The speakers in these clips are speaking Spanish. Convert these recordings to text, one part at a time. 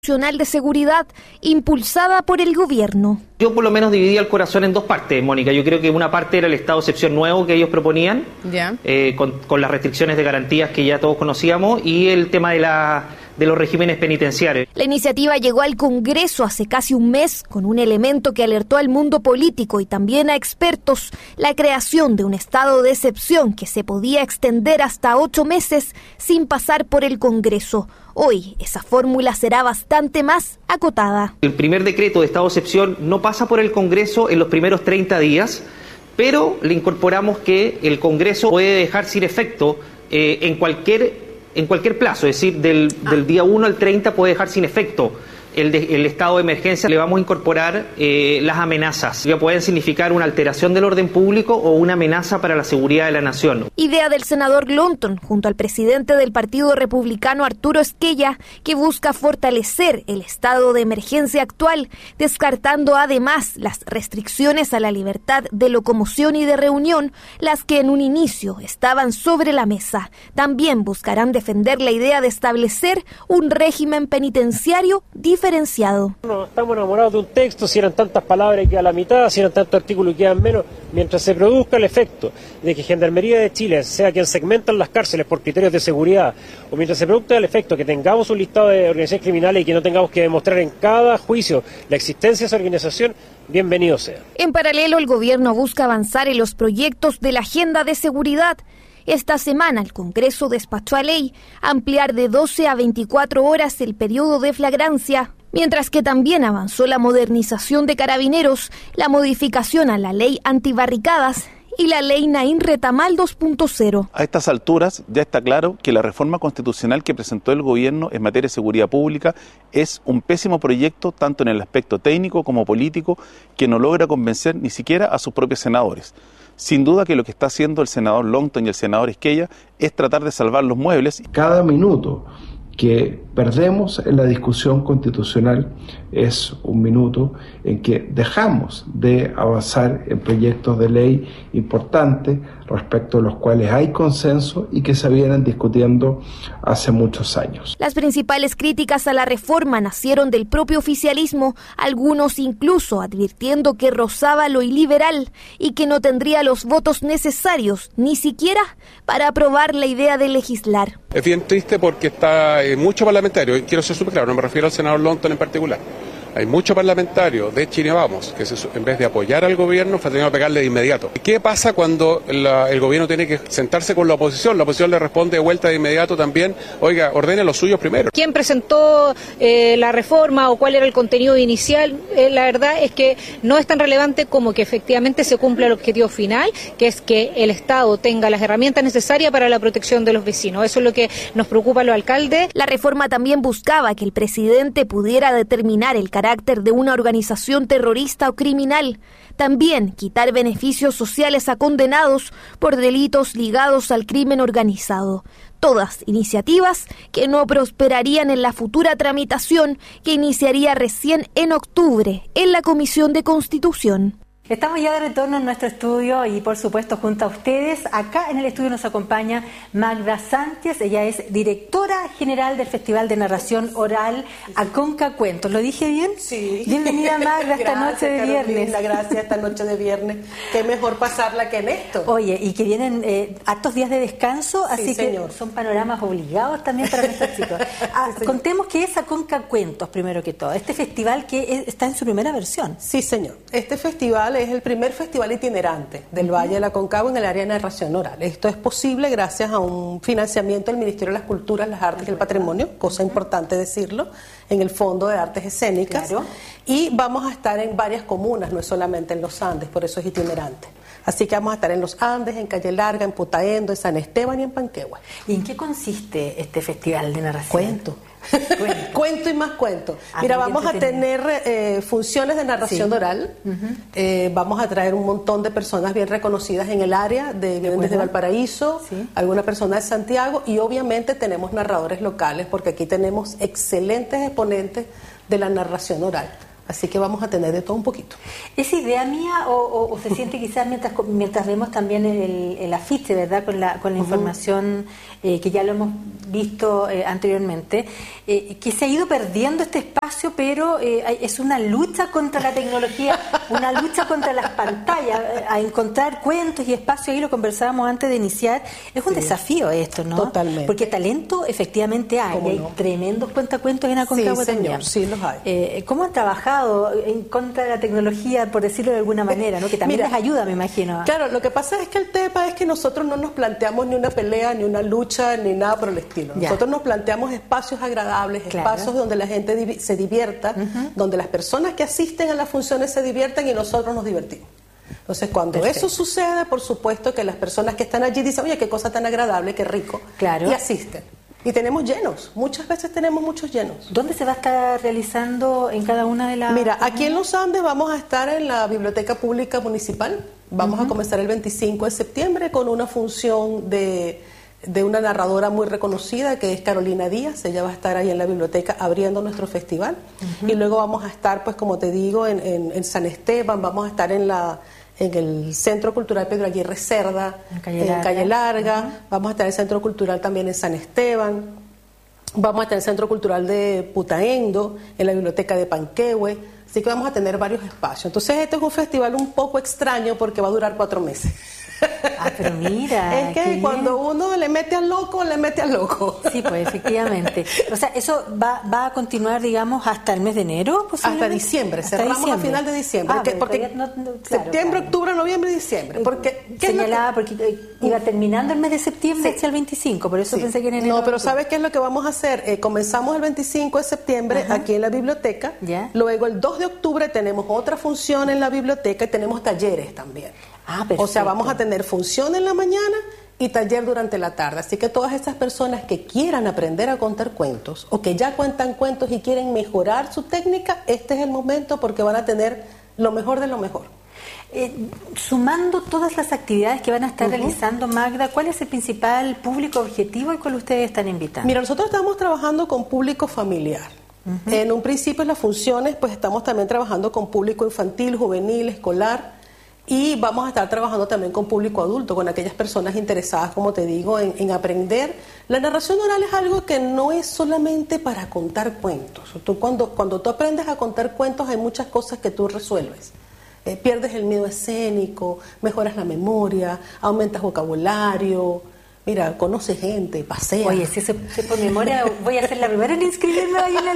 de seguridad impulsada por el gobierno. Yo por lo menos dividía el corazón en dos partes, Mónica. Yo creo que una parte era el estado de excepción nuevo que ellos proponían, con las restricciones de garantías que ya todos conocíamos, y el tema de los regímenes penitenciarios. La iniciativa llegó al Congreso hace casi un mes con un elemento que alertó al mundo político y también a expertos: la creación de un estado de excepción que se podía extender hasta 8 meses sin pasar por el Congreso. Hoy esa fórmula será bastante más acotada. El primer decreto de estado de excepción no pasa por el Congreso en los primeros 30 días, pero le incorporamos que el Congreso puede dejar sin efecto en cualquier plazo, es decir, del día 1 al 30 puede dejar sin efecto el estado de emergencia. Le vamos a incorporar las amenazas, que pueden significar una alteración del orden público o una amenaza para la seguridad de la nación. Idea del senador Glonton junto al presidente del Partido Republicano Arturo Esquella, que busca fortalecer el estado de emergencia actual, descartando además las restricciones a la libertad de locomoción y de reunión, las que en un inicio estaban sobre la mesa. También buscarán defender la idea de establecer un régimen penitenciario diferenciado. No estamos enamorados de un texto, si eran tantas palabras y queda la mitad, si eran tantos artículos y quedan menos, mientras se produzca el efecto de que Gendarmería de Chile sea quien segmenta las cárceles por criterios de seguridad, o mientras se produzca el efecto que tengamos un listado de organizaciones criminales y que no tengamos que demostrar en cada juicio la existencia de esa organización, bienvenido sea. En paralelo, el gobierno busca avanzar en los proyectos de la agenda de seguridad. Esta semana el Congreso despachó a ley ampliar de 12 a 24 horas el periodo de flagrancia, mientras que también avanzó la modernización de Carabineros, la modificación a la ley antibarricadas y la ley Naín Retamal 2.0. A estas alturas ya está claro que la reforma constitucional que presentó el gobierno en materia de seguridad pública es un pésimo proyecto, tanto en el aspecto técnico como político, que no logra convencer ni siquiera a sus propios senadores. Sin duda que lo que está haciendo el senador Longton y el senador Esquella es tratar de salvar los muebles. Cada minuto que perdemos en la discusión constitucional es un minuto en que dejamos de avanzar en proyectos de ley importantes respecto a los cuales hay consenso y que se vienen discutiendo hace muchos años. Las principales críticas a la reforma nacieron del propio oficialismo, algunos incluso advirtiendo que rozaba lo iliberal y que no tendría los votos necesarios ni siquiera para aprobar la idea de legislar. Es bien triste porque está mucho parlamentario, y quiero ser súper claro, no me refiero al senador Longton en particular. Hay muchos parlamentarios de Chile Vamos que en vez de apoyar al gobierno fue tenido que pegarle de inmediato. ¿Qué pasa cuando el gobierno tiene que sentarse con la oposición? La oposición le responde de vuelta de inmediato también: oiga, ordene los suyos primero. ¿Quién presentó la reforma o cuál era el contenido inicial? La verdad es que no es tan relevante como que efectivamente se cumpla el objetivo final, que es que el Estado tenga las herramientas necesarias para la protección de los vecinos. Eso es lo que nos preocupa a los alcaldes. La reforma también buscaba que el presidente pudiera determinar el carácter de una organización terrorista o criminal. También quitar beneficios sociales a condenados por delitos ligados al crimen organizado. Todas iniciativas que no prosperarían en la futura tramitación que iniciaría recién en octubre en la Comisión de Constitución. Estamos ya de retorno en nuestro estudio y por supuesto junto a ustedes. Acá en el estudio nos acompaña Magda Sánchez. Ella es directora general del Festival de Narración Oral Aconca Cuentos. ¿Lo dije bien? Sí. Bienvenida, Magda, esta noche de viernes. Gracias, esta noche de viernes. Qué mejor pasarla que en esto. Oye, y que vienen hartos días de descanso, así sí, que señor. Son panoramas obligados también para nuestros chicos. Contemos qué es Aconca Cuentos, primero que todo. Este festival que está en su primera versión. Sí, señor. Este festival es el primer festival itinerante del Valle del Aconcagua en el área de narración oral. Esto es posible gracias a un financiamiento del Ministerio de las Culturas, las Artes y el Patrimonio, cosa importante decirlo, en el Fondo de Artes Escénicas. Claro. Y vamos a estar en varias comunas, no es solamente en los Andes, por eso es itinerante. Así que vamos a estar en los Andes, en Calle Larga, en Putaendo, en San Esteban y en Panquehua. ¿Y en qué consiste este festival de narración? Cuento y más cuento. Mira, vamos a tener funciones de narración oral. Vamos a traer un montón de personas bien reconocidas en el área, vienen desde Valparaíso, alguna persona de Santiago, y obviamente tenemos narradores locales porque aquí tenemos excelentes exponentes de la narración oral. Así que vamos a tener de todo un poquito. ¿Es idea mía o se siente quizás mientras vemos también el afiche, ¿verdad? Con la información que ya lo hemos visto anteriormente, que se ha ido perdiendo este espacio, pero es una lucha contra la tecnología, una lucha contra las pantallas, a encontrar cuentos y espacios, ahí lo conversábamos antes de iniciar, es un desafío esto, ¿no? Totalmente. Porque talento efectivamente hay, y hay tremendos cuentacuentos en Aconcagua también. Sí, los hay. ¿Cómo han trabajado en contra de la tecnología, por decirlo de alguna manera, ¿no? Que también les ayuda, me imagino? Claro, lo que pasa es que el tema es que nosotros no nos planteamos ni una pelea, ni una lucha, ni nada por el estilo. Nosotros nos planteamos espacios agradables, espacios donde la gente se divierta, donde las personas que asisten a las funciones se diviertan y nosotros nos divertimos. Entonces, cuando eso sucede, por supuesto que las personas que están allí dicen, oye, qué cosa tan agradable, qué rico, y asisten. Y tenemos llenos, muchas veces tenemos muchos llenos. ¿Dónde se va a estar realizando en cada una de las...? Mira, aquí en Los Andes vamos a estar en la Biblioteca Pública Municipal. Vamos a comenzar el 25 de septiembre con una función de una narradora muy reconocida que es Carolina Díaz. Ella va a estar ahí en la biblioteca abriendo nuestro festival. Y luego vamos a estar, pues como te digo, en San Esteban, vamos a estar en el Centro Cultural Pedro Aguirre Cerda, en Calle Larga. Vamos a estar en el Centro Cultural también en San Esteban. Vamos a estar en el Centro Cultural de Putaendo, en la Biblioteca de Panquehue. Así que vamos a tener varios espacios. Entonces este es un festival un poco extraño porque va a durar 4 meses. Pero mira, es que cuando uno le mete al loco, le mete al loco. Sí, pues efectivamente. O sea, eso va a continuar, digamos, hasta el mes de enero, hasta diciembre. Cerramos a final de diciembre. Porque septiembre, octubre, noviembre, diciembre. Porque señalaba porque iba terminando el mes de septiembre hacia el 25, por eso pensé que en enero. No, pero ¿sabes qué es lo que vamos a hacer? Comenzamos el 25 de septiembre aquí en la biblioteca. Luego el 2 de octubre tenemos otra función en la biblioteca y tenemos talleres también. O sea, vamos a tener función en la mañana y taller durante la tarde. Así que todas estas personas que quieran aprender a contar cuentos o que ya cuentan cuentos y quieren mejorar su técnica, este es el momento porque van a tener lo mejor de lo mejor. Sumando todas las actividades que van a estar realizando, Magda, ¿cuál es el principal público objetivo al cual ustedes están invitando? Mira, nosotros estamos trabajando con público familiar. En un principio, en las funciones, pues estamos también trabajando con público infantil, juvenil, escolar. Y vamos a estar trabajando también con público adulto, con aquellas personas interesadas, como te digo, en aprender. La narración oral es algo que no es solamente para contar cuentos. Cuando tú aprendes a contar cuentos hay muchas cosas que tú resuelves. Pierdes el miedo escénico, mejoras la memoria, aumentas vocabulario. Mira, conoce gente, pasea. Oye, si se por memoria, voy a ser la primera en inscribirme ahí en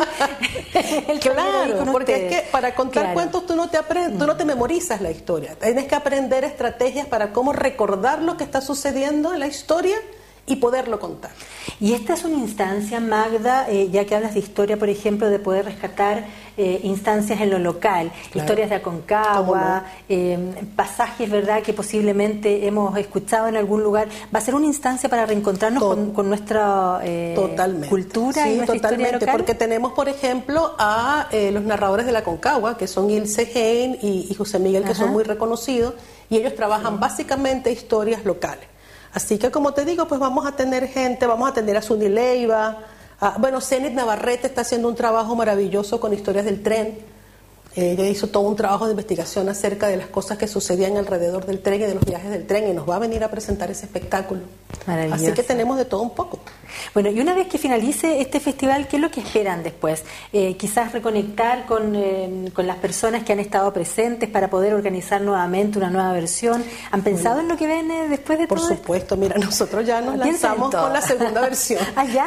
el Claro, porque es que para contar cuentos tú no te memorizas la historia. Tienes que aprender estrategias para cómo recordar lo que está sucediendo en la historia y poderlo contar. Y esta es una instancia, Magda, ya que hablas de historia, por ejemplo, de poder rescatar instancias en lo local, historias de Aconcagua, pasajes, ¿verdad?, que posiblemente hemos escuchado en algún lugar. ¿Va a ser una instancia para reencontrarnos con nuestra cultura y nuestra historia local? Porque tenemos, por ejemplo, a los narradores de la Aconcagua, que son Ilse Hein y José Miguel, que son muy reconocidos, y ellos trabajan básicamente historias locales. Así que, como te digo, pues vamos a tener gente, vamos a tener a Zuny Leiva, Zenit Navarrete está haciendo un trabajo maravilloso con historias del tren. Ella hizo todo un trabajo de investigación acerca de las cosas que sucedían alrededor del tren y de los viajes del tren, y nos va a venir a presentar ese espectáculo. Así que tenemos de todo un poco. Bueno, y una vez que finalice este festival, ¿qué es lo que esperan después? Quizás reconectar con las personas que han estado presentes para poder organizar nuevamente una nueva versión. ¿Han pensado en lo que viene después de todo esto? Por supuesto, mira, nosotros ya nos lanzamos con la segunda versión.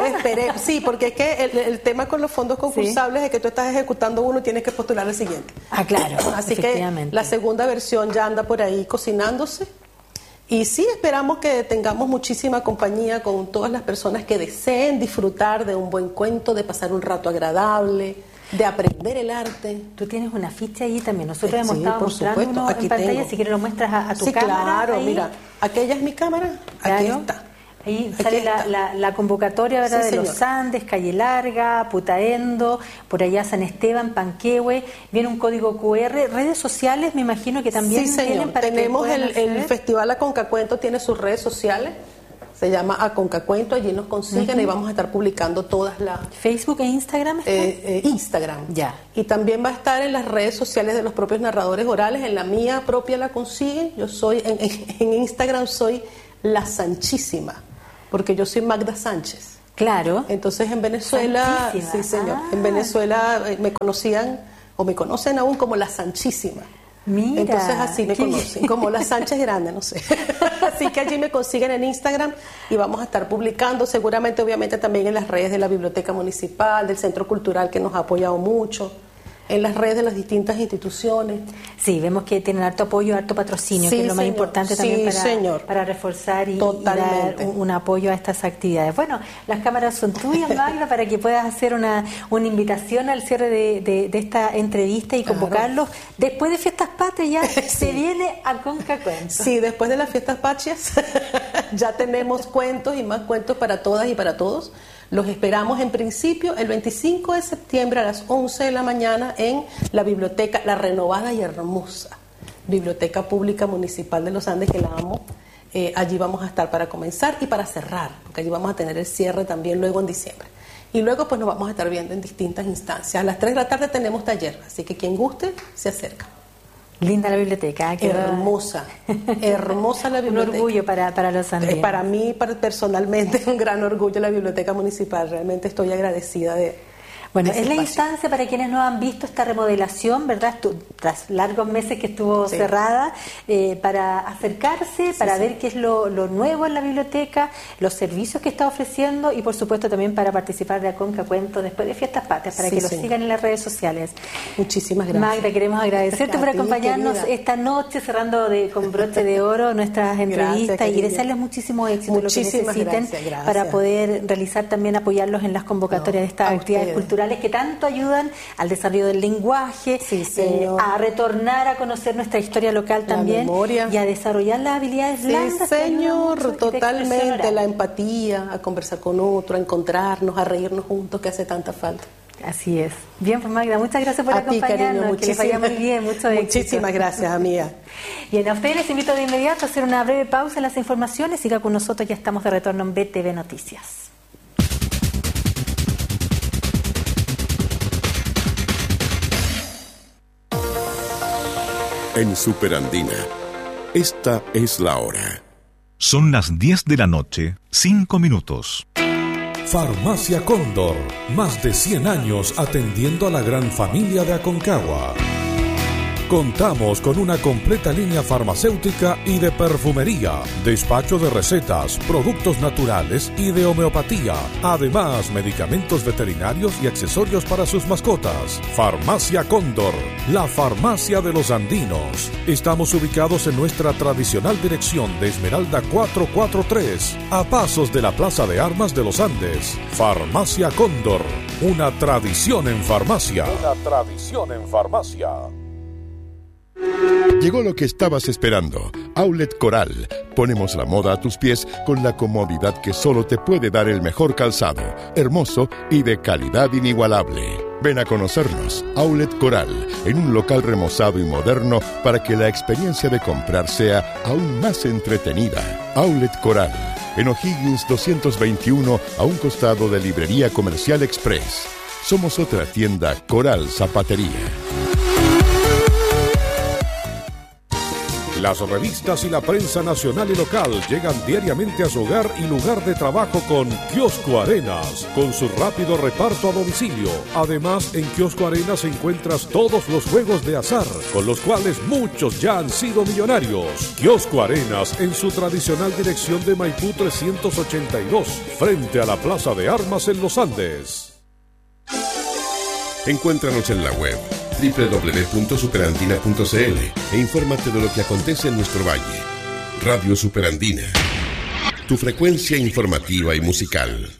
Sí, porque es que el tema con los fondos concursables es que tú estás ejecutando uno y tienes que postular el siguiente. Claro. Así que la segunda versión ya anda por ahí cocinándose. Y sí, esperamos que tengamos muchísima compañía con todas las personas que deseen disfrutar de un buen cuento, de pasar un rato agradable, de aprender el arte. Tú tienes una ficha ahí también. Nosotros hemos estado mostrando uno aquí en pantalla. Si quieres lo muestras a tu cámara. Sí, claro. Ahí. Mira, aquella es mi cámara. Aquí está. Ahí sale la convocatoria, ¿verdad? De los Andes, Calle Larga, Putaendo, por allá San Esteban, Panquehue. Viene un código QR. Redes sociales, me imagino que también tienen para tenemos el Festival Aconcacuento, tiene sus redes sociales. se llama Aconcacuento, allí nos consiguen y vamos a estar publicando todas las... ¿Facebook e Instagram? Instagram. Ya. Y también va a estar en las redes sociales de los propios narradores orales, en la mía propia la consiguen, yo soy, en Instagram soy La Sanchísima, porque yo soy Magda Sánchez. Claro. Entonces en Venezuela, sí señor, en Venezuela me conocían, o me conocen aún como La Sanchísima. Mira, entonces así me conocen, como la Sánchez Grande, no sé. Así que allí me consiguen en Instagram y vamos a estar publicando, seguramente, obviamente, también en las redes de la Biblioteca Municipal, del Centro Cultural, que nos ha apoyado mucho, en las redes de las distintas instituciones. Sí, vemos que tienen harto apoyo, harto patrocinio, que es lo más importante también para reforzar y dar un apoyo a estas actividades. Bueno, las cámaras son tuyas, Magda, para que puedas hacer una invitación al cierre de esta entrevista y convocarlos. Después de Fiestas Patrias ya se viene Aconcacuento. Sí, después de las Fiestas Patrias ya tenemos cuentos y más cuentos para todas y para todos. Los esperamos en principio el 25 de septiembre a las 11 de la mañana en la biblioteca, la renovada y hermosa Biblioteca Pública Municipal de los Andes, que la amo. Allí vamos a estar para comenzar y para cerrar, porque allí vamos a tener el cierre también luego en diciembre. Y luego pues nos vamos a estar viendo en distintas instancias. A las 3 de la tarde tenemos taller, así que quien guste se acerca. Linda la biblioteca. Hermosa, hermosa la biblioteca. Un orgullo para los andenos. Para mí, personalmente, un gran orgullo la Biblioteca Municipal. Realmente estoy agradecida de... Bueno, es la instancia para quienes no han visto esta remodelación, ¿verdad? Tras largos meses que estuvo cerrada, para acercarse, para ver qué es lo nuevo en la biblioteca, los servicios que está ofreciendo y, por supuesto, también para participar de Aconcacuento después de Fiestas Patrias, para que lo sigan en las redes sociales. Muchísimas gracias. Magda, queremos agradecerte por acompañarnos esta noche, cerrando con broche de oro nuestras entrevistas y desearles muchísimo éxito, lo que necesiten para poder realizar también, apoyarlos en las convocatorias de estas actividades culturales que tanto ayudan al desarrollo del lenguaje, a retornar a conocer nuestra historia local también, memoria, y a desarrollar las habilidades blandas. Sí, señor, totalmente, la empatía, a conversar con otro, a encontrarnos, a reírnos juntos, que hace tanta falta. Así es. Bien, pues Magda, muchas gracias por acompañarnos, cariño, que les vaya muy bien, mucho éxito. Muchísimas gracias, amiga. Bien, a ustedes les invito de inmediato a hacer una breve pausa en las informaciones. Siga con nosotros, ya estamos de retorno en BTV Noticias. En Superandina, esta es la hora. Son las 10 de la noche, 5 minutos. Farmacia Cóndor, más de 100 años atendiendo a la gran familia de Aconcagua. Contamos con una completa línea farmacéutica y de perfumería, despacho de recetas, productos naturales y de homeopatía. Además, medicamentos veterinarios y accesorios para sus mascotas. Farmacia Cóndor, la farmacia de los andinos. Estamos ubicados en nuestra tradicional dirección de Esmeralda 443, a pasos de la Plaza de Armas de los Andes. Farmacia Cóndor, una tradición en farmacia. Una tradición en farmacia. Llegó lo que estabas esperando. Outlet Coral. Ponemos la moda a tus pies con la comodidad que solo te puede dar el mejor calzado, hermoso y de calidad inigualable. Ven a conocernos, Outlet Coral, en un local remozado y moderno para que la experiencia de comprar sea aún más entretenida. Outlet Coral, en O'Higgins 221, a un costado de Librería Comercial Express. Somos otra tienda Coral Zapatería. Las revistas y la prensa nacional y local llegan diariamente a su hogar y lugar de trabajo con Kiosco Arenas, con su rápido reparto a domicilio. Además, en Kiosco Arenas encuentras todos los juegos de azar, con los cuales muchos ya han sido millonarios. Kiosco Arenas, en su tradicional dirección de Maipú 382, frente a la Plaza de Armas en Los Andes. Encuéntranos en la web www.superandina.cl e infórmate de lo que acontece en nuestro valle. Radio Superandina, tu frecuencia informativa y musical.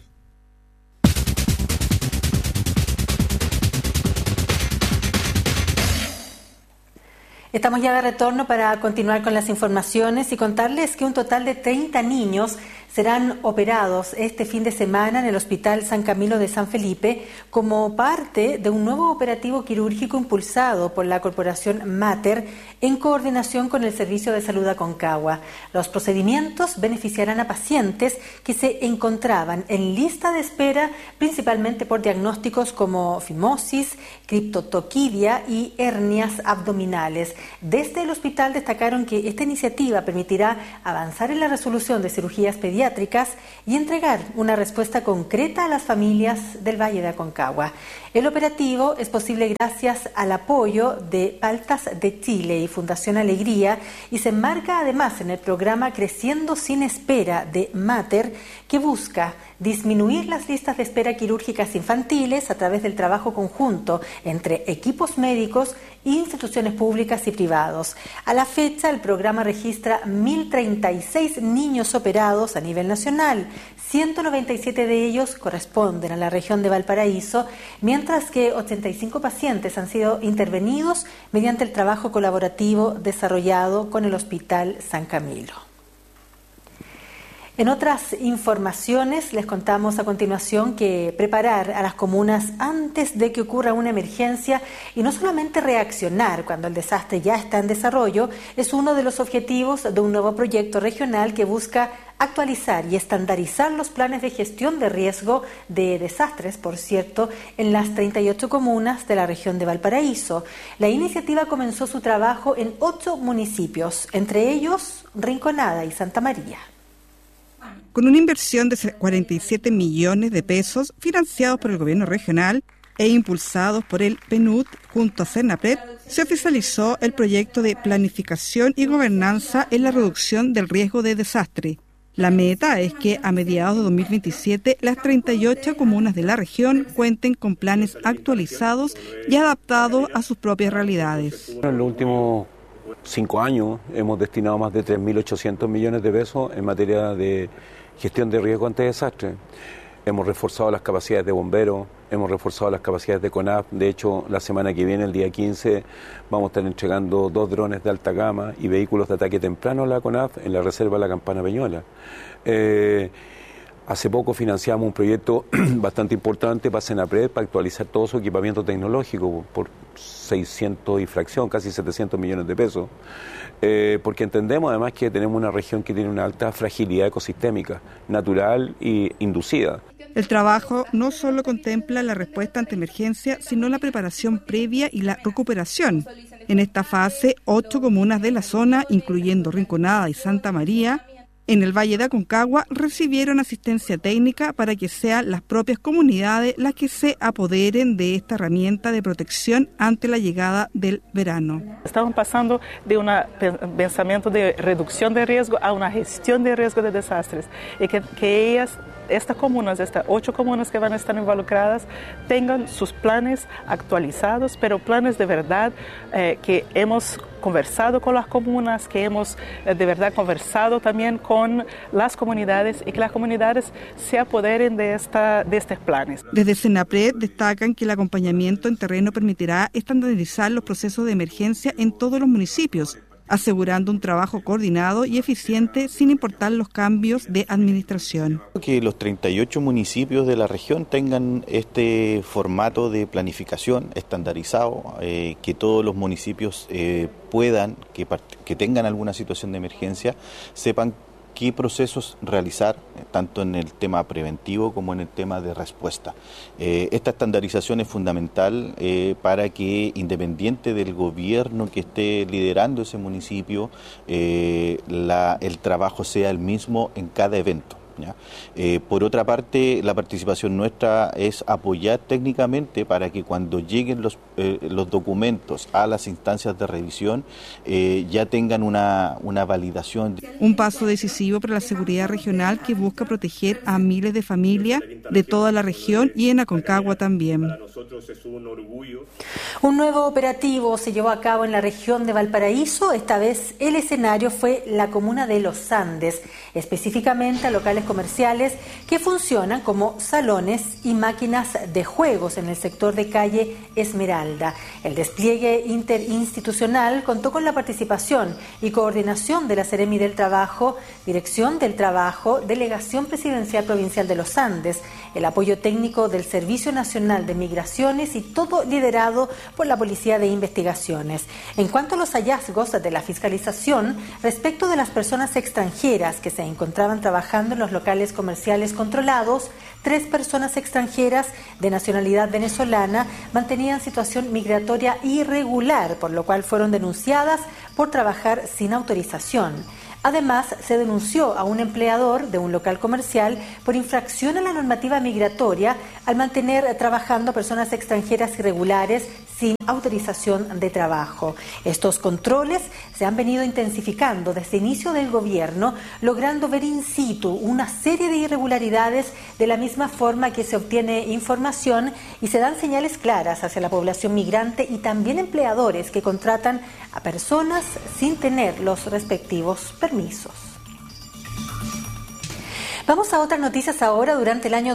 Estamos ya de retorno para continuar con las informaciones y contarles que un total de 30 niños serán operados este fin de semana en el Hospital San Camilo de San Felipe como parte de un nuevo operativo quirúrgico impulsado por la Corporación Mater en coordinación con el Servicio de Salud Aconcagua. Los procedimientos beneficiarán a pacientes que se encontraban en lista de espera principalmente por diagnósticos como fimosis, criptotoquidia y hernias abdominales. Desde el hospital destacaron que esta iniciativa permitirá avanzar en la resolución de cirugías pediátricas y entregar una respuesta concreta a las familias del Valle de Aconcagua. El operativo es posible gracias al apoyo de Paltas de Chile y Fundación Alegría y se enmarca además en el programa Creciendo sin Espera de Mater, que busca disminuir las listas de espera quirúrgicas infantiles a través del trabajo conjunto entre equipos médicos e instituciones públicas y privados. A la fecha, el programa registra 1.036 niños operados a nivel nacional. 197 de ellos corresponden a la región de Valparaíso, mientras que 85 pacientes han sido intervenidos mediante el trabajo colaborativo desarrollado con el Hospital San Camilo. En otras informaciones, les contamos a continuación que preparar a las comunas antes de que ocurra una emergencia y no solamente reaccionar cuando el desastre ya está en desarrollo es uno de los objetivos de un nuevo proyecto regional que busca actualizar y estandarizar los planes de gestión de riesgo de desastres, por cierto, en las 38 comunas de la región de Valparaíso. La iniciativa comenzó su trabajo en 8 municipios, entre ellos Rinconada y Santa María. Con una inversión de 47 millones de pesos financiados por el gobierno regional e impulsados por el PNUD junto a CENAPRED, se oficializó el proyecto de planificación y gobernanza en la reducción del riesgo de desastre. La meta es que a mediados de 2027 las 38 comunas de la región cuenten con planes actualizados y adaptados a sus propias realidades. En los últimos 5 años hemos destinado más de 3.800 millones de pesos en materia de gestión de riesgo ante desastre. Hemos reforzado las capacidades de bomberos, hemos reforzado las capacidades de CONAF. De hecho, la semana que viene, el día 15, vamos a estar entregando 2 drones de alta gama y vehículos de ataque temprano a la CONAF en la reserva de la Campana Peñuela. Hace poco financiamos un proyecto bastante importante para CENAPRED para actualizar todo su equipamiento tecnológico por 600 y fracción, casi 700 millones de pesos, porque entendemos además que tenemos una región que tiene una alta fragilidad ecosistémica, natural e inducida. El trabajo no solo contempla la respuesta ante emergencia, sino la preparación previa y la recuperación. En esta fase, 8 comunas de la zona, incluyendo Rinconada y Santa María, en el Valle de Aconcagua, recibieron asistencia técnica para que sean las propias comunidades las que se apoderen de esta herramienta de protección ante la llegada del verano. Estamos pasando de un pensamiento de reducción de riesgo a una gestión de riesgo de desastres y que ellas, estas comunas, estas 8 comunas que van a estar involucradas, tengan sus planes actualizados, pero planes de verdad que hemos conversado con las comunas, que hemos de verdad conversado también con las comunidades y que las comunidades se apoderen de estos planes. Desde CENAPRED destacan que el acompañamiento en terreno permitirá estandarizar los procesos de emergencia en todos los municipios, asegurando un trabajo coordinado y eficiente sin importar los cambios de administración. Que los 38 municipios de la región tengan este formato de planificación estandarizado, que todos los municipios puedan, que tengan alguna situación de emergencia, sepan qué procesos realizar, tanto en el tema preventivo como en el tema de respuesta. Esta estandarización es fundamental para que, independiente del gobierno que esté liderando ese municipio, el trabajo sea el mismo en cada evento. Por otra parte, la participación nuestra es apoyar técnicamente para que cuando lleguen los documentos a las instancias de revisión ya tengan una validación. Un paso decisivo para la seguridad regional que busca proteger a miles de familias de toda la región y en Aconcagua también. Un nuevo operativo se llevó a cabo en la región de Valparaíso. Esta vez el escenario fue la comuna de Los Andes, específicamente a locales comerciales que funcionan como salones y máquinas de juegos en el sector de calle Esmeralda. El despliegue interinstitucional contó con la participación y coordinación de la Seremi del Trabajo, Dirección del Trabajo, Delegación Presidencial Provincial de los Andes, el apoyo técnico del Servicio Nacional de Migraciones y todo liderado por la Policía de Investigaciones. En cuanto a los hallazgos de la fiscalización respecto de las personas extranjeras que se encontraban trabajando en los locales comerciales controlados, 3 personas extranjeras de nacionalidad venezolana mantenían situación migratoria irregular, por lo cual fueron denunciadas por trabajar sin autorización. Además, se denunció a un empleador de un local comercial por infracción a la normativa migratoria al mantener trabajando personas extranjeras irregulares sin autorización de trabajo. Estos controles se han venido intensificando desde el inicio del gobierno, logrando ver in situ una serie de irregularidades de la misma forma que se obtiene información y se dan señales claras hacia la población migrante y también empleadores que contratan a personas sin tener los respectivos permisos. Vamos a otras noticias ahora. Durante el año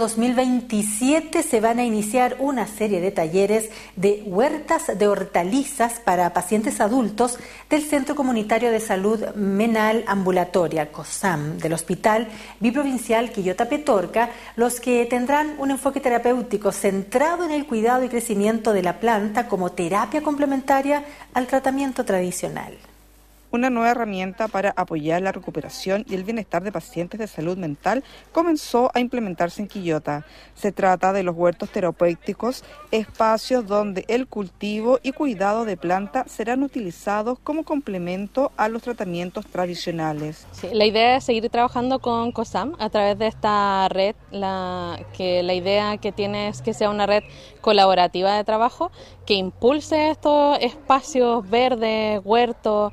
2027 se van a iniciar una serie de talleres de huertas de hortalizas para pacientes adultos del Centro Comunitario de Salud Menal Ambulatoria, COSAM, del Hospital Biprovincial Quillota Petorca, los que tendrán un enfoque terapéutico centrado en el cuidado y crecimiento de la planta como terapia complementaria al tratamiento tradicional. Una nueva herramienta para apoyar la recuperación y el bienestar de pacientes de salud mental comenzó a implementarse en Quillota. Se trata de los huertos terapéuticos, espacios donde el cultivo y cuidado de plantas serán utilizados como complemento a los tratamientos tradicionales. Sí, la idea es seguir trabajando con COSAM a través de esta red, la idea que tiene es que sea una red colaborativa de trabajo que impulse estos espacios verdes, huertos,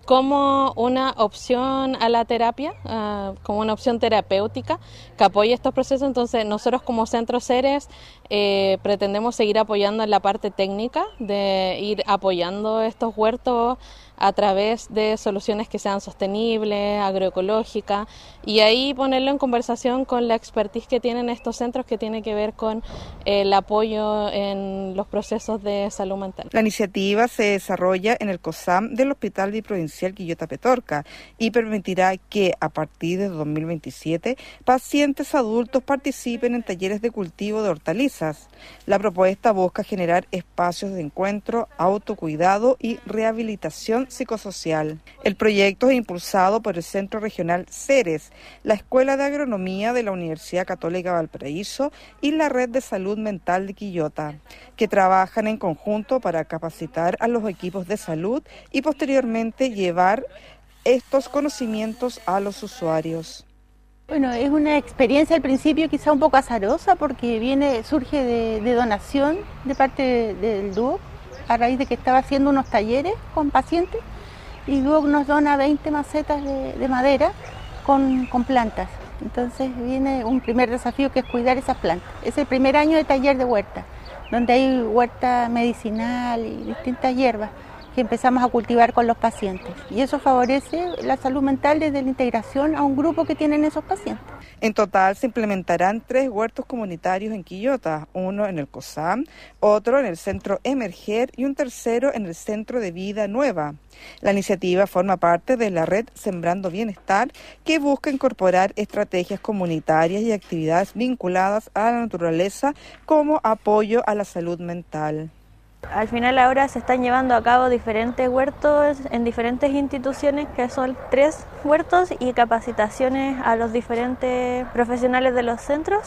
como una opción a la terapia, como una opción terapéutica que apoye estos procesos. Entonces nosotros como Centro Ceres pretendemos seguir apoyando en la parte técnica, de ir apoyando estos huertos a través de soluciones que sean sostenibles, agroecológicas, y ahí ponerlo en conversación con la expertise que tienen estos centros que tiene que ver con el apoyo en los procesos de salud mental. La iniciativa se desarrolla en el COSAM del Hospital Biprovincial Quillota Petorca y permitirá que a partir de 2027 pacientes adultos participen en talleres de cultivo de hortalizas. La propuesta busca generar espacios de encuentro, autocuidado y rehabilitación psicosocial. El proyecto es impulsado por el Centro Regional Ceres, la Escuela de Agronomía de la Universidad Católica Valparaíso y la Red de Salud Mental de Quillota, que trabajan en conjunto para capacitar a los equipos de salud y posteriormente llevar estos conocimientos a los usuarios. Bueno, es una experiencia al principio quizá un poco azarosa porque surge de donación de parte del DUOC a raíz de que estaba haciendo unos talleres con pacientes y DUOC nos dona 20 macetas de madera con plantas. Entonces viene un primer desafío que es cuidar esas plantas. Es el primer año de taller de huerta, donde hay huerta medicinal y distintas hierbas que empezamos a cultivar con los pacientes. Y eso favorece la salud mental desde la integración a un grupo que tienen esos pacientes. En total se implementarán 3 huertos comunitarios en Quillota, uno en el COSAM, otro en el Centro Emerger y un tercero en el Centro de Vida Nueva. La iniciativa forma parte de la red Sembrando Bienestar, que busca incorporar estrategias comunitarias y actividades vinculadas a la naturaleza como apoyo a la salud mental. Al final ahora se están llevando a cabo diferentes huertos en diferentes instituciones, que son 3 huertos y capacitaciones a los diferentes profesionales de los centros.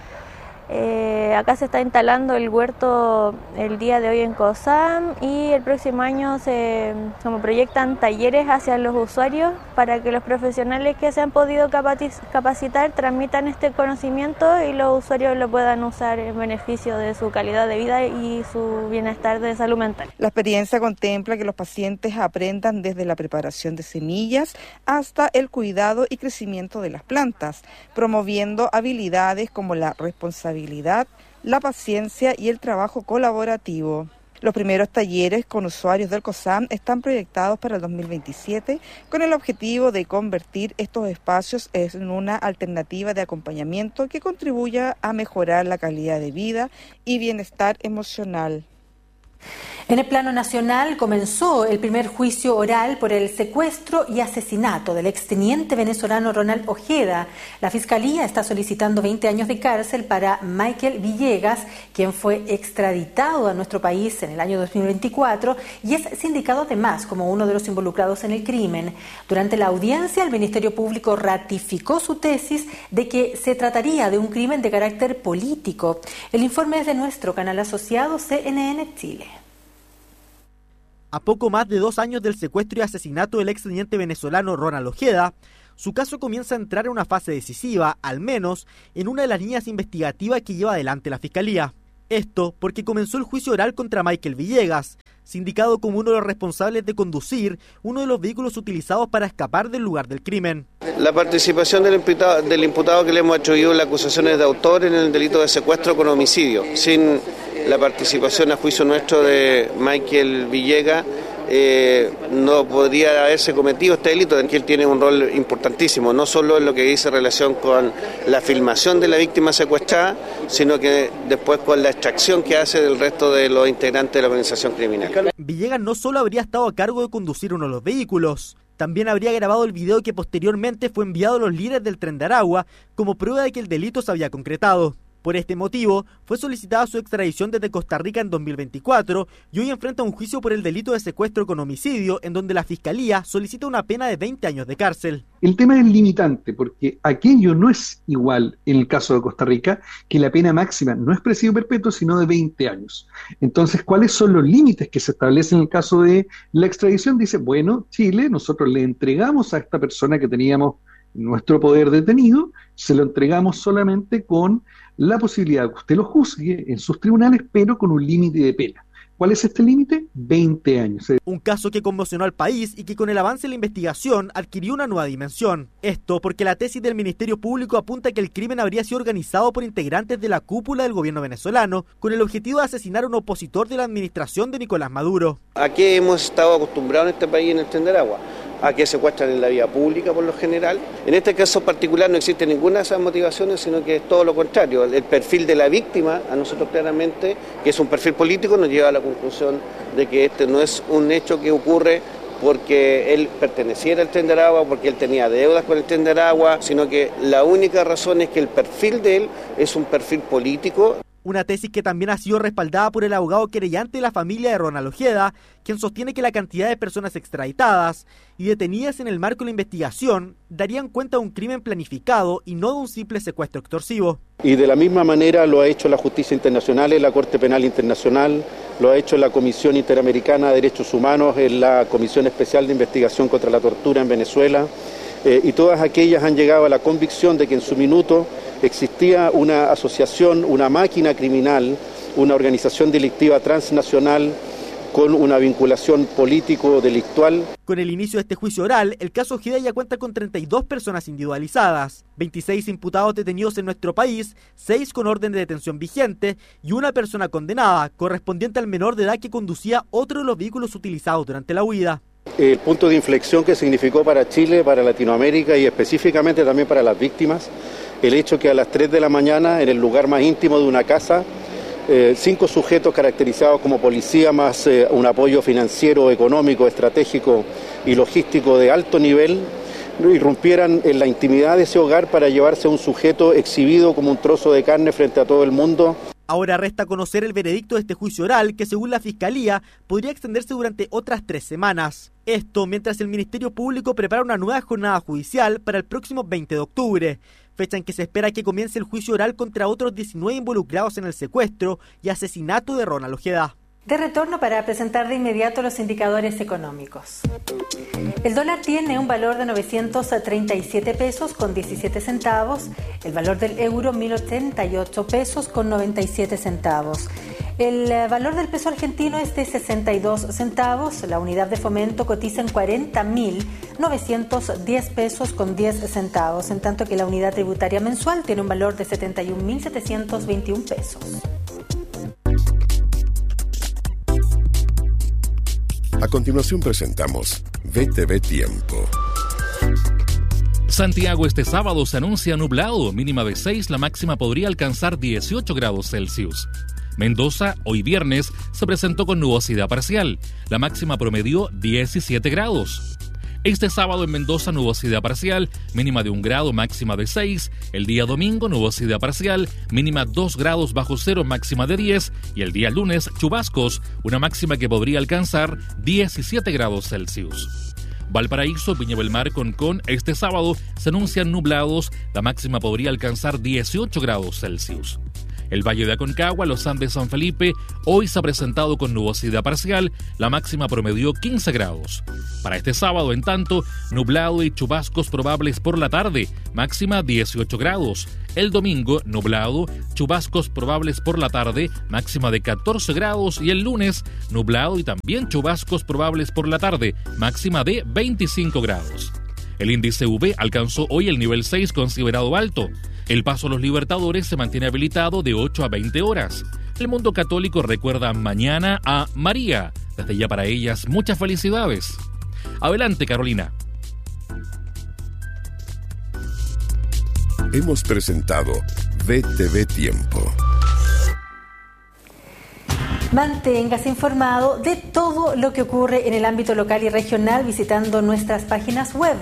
Acá se está instalando el huerto el día de hoy en COSAM y el próximo año se proyectan talleres hacia los usuarios para que los profesionales que se han podido capacitar transmitan este conocimiento y los usuarios lo puedan usar en beneficio de su calidad de vida y su bienestar de salud mental. La experiencia contempla que los pacientes aprendan desde la preparación de semillas hasta el cuidado y crecimiento de las plantas, promoviendo habilidades como la responsabilidad, la paciencia y el trabajo colaborativo. Los primeros talleres con usuarios del COSAM están proyectados para el 2027 con el objetivo de convertir estos espacios en una alternativa de acompañamiento que contribuya a mejorar la calidad de vida y bienestar emocional. En el plano nacional comenzó el primer juicio oral por el secuestro y asesinato del exteniente venezolano Ronald Ojeda. La Fiscalía está solicitando 20 años de cárcel para Michael Villegas, quien fue extraditado a nuestro país en el año 2024 y es sindicado además como uno de los involucrados en el crimen. Durante la audiencia, el Ministerio Público ratificó su tesis de que se trataría de un crimen de carácter político. El informe es de nuestro canal asociado CNN Chile. A poco más de 2 años del secuestro y asesinato del exteniente venezolano Ronald Ojeda, su caso comienza a entrar en una fase decisiva, al menos en una de las líneas investigativas que lleva adelante la Fiscalía. Esto porque comenzó el juicio oral contra Michael Villegas, sindicado como uno de los responsables de conducir uno de los vehículos utilizados para escapar del lugar del crimen. La participación del imputado que le hemos atribuido las acusaciones de autor en el delito de secuestro con homicidio. Sin la participación a juicio nuestro de Michael Villegas, no podría haberse cometido este delito, en que él tiene un rol importantísimo, no solo en lo que dice relación con la filmación de la víctima secuestrada, sino que después con la extracción que hace del resto de los integrantes de la organización criminal. Villegas no solo habría estado a cargo de conducir uno de los vehículos, también habría grabado el video que posteriormente fue enviado a los líderes del Tren de Aragua como prueba de que el delito se había concretado. Por este motivo, fue solicitada su extradición desde Costa Rica en 2024 y hoy enfrenta un juicio por el delito de secuestro con homicidio, en donde la Fiscalía solicita una pena de 20 años de cárcel. El tema es limitante, porque aquello no es igual en el caso de Costa Rica, que la pena máxima no es presidio perpetuo, sino de 20 años. Entonces, ¿cuáles son los límites que se establecen en el caso de la extradición? Dice, bueno, Chile, nosotros le entregamos a esta persona que teníamos nuestro poder detenido, se lo entregamos solamente con la posibilidad de que usted lo juzgue en sus tribunales, pero con un límite de pena. ¿Cuál es este límite? 20 años. Un caso que conmocionó al país y que con el avance de la investigación adquirió una nueva dimensión. Esto porque la tesis del Ministerio Público apunta que el crimen habría sido organizado por integrantes de la cúpula del gobierno venezolano con el objetivo de asesinar a un opositor de la administración de Nicolás Maduro. ¿A qué hemos estado acostumbrados en este país en el Tren de Aragua? A que secuestran en la vía pública por lo general. En este caso particular no existe ninguna de esas motivaciones, sino que es todo lo contrario. El perfil de la víctima, a nosotros claramente, que es un perfil político, nos lleva a la conclusión de que este no es un hecho que ocurre porque él perteneciera al Tren de Aragua, porque él tenía deudas con el Tren de Aragua, sino que la única razón es que el perfil de él es un perfil político. Una tesis que también ha sido respaldada por el abogado querellante de la familia de Ronald Ojeda, quien sostiene que la cantidad de personas extraditadas y detenidas en el marco de la investigación darían cuenta de un crimen planificado y no de un simple secuestro extorsivo. Y de la misma manera lo ha hecho la Justicia Internacional en la Corte Penal Internacional, lo ha hecho la Comisión Interamericana de Derechos Humanos en la Comisión Especial de Investigación contra la Tortura en Venezuela, y todas aquellas han llegado a la convicción de que en su minuto existía una asociación, una máquina criminal, una organización delictiva transnacional con una vinculación político-delictual. Con el inicio de este juicio oral, el caso Ojeda ya cuenta con 32 personas individualizadas, 26 imputados detenidos en nuestro país, 6 con orden de detención vigente y una persona condenada, correspondiente al menor de edad que conducía otro de los vehículos utilizados durante la huida. El punto de inflexión que significó para Chile, para Latinoamérica y específicamente también para las víctimas, el hecho que a las 3 de la mañana, en el lugar más íntimo de una casa, 5 sujetos caracterizados como policía más un apoyo financiero, económico, estratégico y logístico de alto nivel, irrumpieran en la intimidad de ese hogar para llevarse a un sujeto exhibido como un trozo de carne frente a todo el mundo. Ahora resta conocer el veredicto de este juicio oral que, según la Fiscalía, podría extenderse durante otras 3 semanas. Esto mientras el Ministerio Público prepara una nueva jornada judicial para el próximo 20 de octubre, fecha en que se espera que comience el juicio oral contra otros 19 involucrados en el secuestro y asesinato de Ronald Ojeda. De retorno para presentar de inmediato los indicadores económicos. El dólar tiene un valor de 937 pesos con 17 centavos, el valor del euro 1088 pesos con 97 centavos. El valor del peso argentino es de 62 centavos, la unidad de fomento cotiza en 40.910 pesos con 10 centavos, en tanto que la unidad tributaria mensual tiene un valor de 71.721 pesos. continuación presentamos VTV Tiempo. Santiago este sábado se anuncia nublado, mínima de 6, la máxima podría alcanzar 18 grados Celsius. Mendoza, hoy viernes, se presentó con nubosidad parcial, la máxima promedió 17 grados. Este sábado en Mendoza, nubosidad parcial, mínima de 1 grado, máxima de 6. El día domingo, nubosidad parcial, mínima 2 grados bajo cero, máxima de 10. Y el día lunes, chubascos, una máxima que podría alcanzar 17 grados Celsius. Valparaíso, Viña del Mar, Concón, este sábado se anuncian nublados, la máxima podría alcanzar 18 grados Celsius. El Valle de Aconcagua, Los Andes, San Felipe, hoy se ha presentado con nubosidad parcial, la máxima promedió 15 grados. Para este sábado, en tanto, nublado y chubascos probables por la tarde, máxima 18 grados. El domingo, nublado, chubascos probables por la tarde, máxima de 14 grados. Y el lunes, nublado y también chubascos probables por la tarde, máxima de 25 grados. El índice UV alcanzó hoy el nivel 6 considerado alto. El paso a los Libertadores se mantiene habilitado de 8 a 20 horas. El mundo católico recuerda mañana a María. Desde ya para ellas, muchas felicidades. Adelante, Carolina. Hemos presentado VTV Tiempo. Manténgase informado de todo lo que ocurre en el ámbito local y regional visitando nuestras páginas web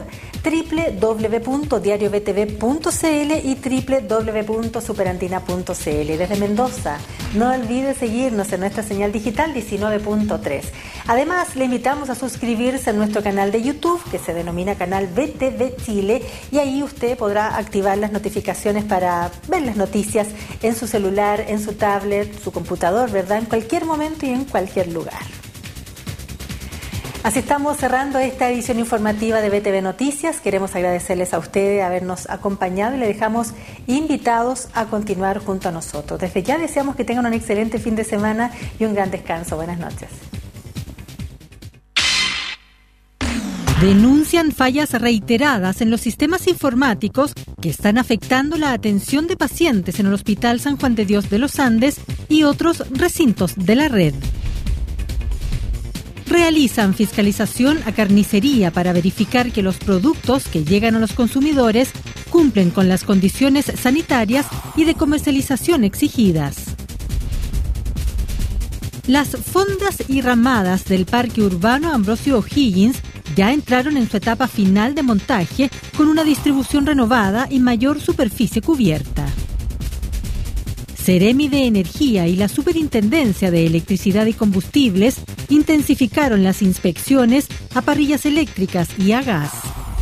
www.diariovtv.cl y www.superandina.cl. Desde Mendoza, no olvide seguirnos en nuestra señal digital 19.3. Además, le invitamos a suscribirse a nuestro canal de YouTube, que se denomina Canal VTV Chile, y ahí usted podrá activar las notificaciones para ver las noticias en su celular, en su tablet, su computador, ¿verdad? En cualquier momento y en cualquier lugar. Así estamos cerrando esta edición informativa de VTV Noticias. Queremos agradecerles a ustedes habernos acompañado y les dejamos invitados a continuar junto a nosotros. Desde ya deseamos que tengan un excelente fin de semana y un gran descanso. Buenas noches. Denuncian fallas reiteradas en los sistemas informáticos que están afectando la atención de pacientes en el Hospital San Juan de Dios de los Andes y otros recintos de la red. Realizan fiscalización a carnicería para verificar que los productos que llegan a los consumidores cumplen con las condiciones sanitarias y de comercialización exigidas. Las fondas y ramadas del Parque Urbano Ambrosio O'Higgins ya entraron en su etapa final de montaje con una distribución renovada y mayor superficie cubierta. Seremi de Energía y la Superintendencia de Electricidad y Combustibles intensificaron las inspecciones a parrillas eléctricas y a gas.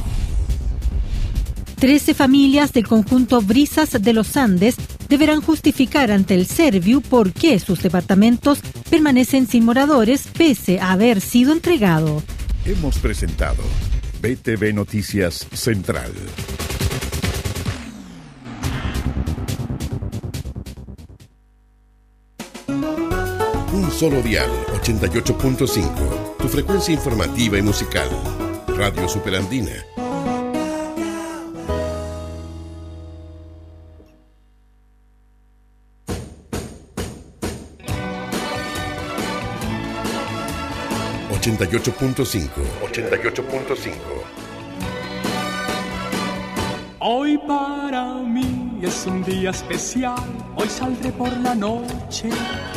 13 familias del conjunto Brisas de los Andes deberán justificar ante el Serviu por qué sus departamentos permanecen sin moradores pese a haber sido entregado. Hemos presentado VTV Noticias Central. Un solo dial, 88.5. Tu frecuencia informativa y musical. Radio Superandina. Hoy para mí es un día especial, hoy saldré por la noche